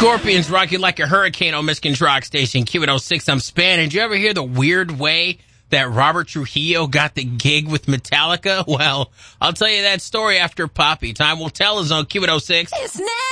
Scorpions rocking like a hurricane on Michigan's rock station, Q106. I'm Span. Did you ever hear the weird way that Robert Trujillo got the gig with Metallica? Well, I'll tell you that story after Poppy. Time will tell is on Q106.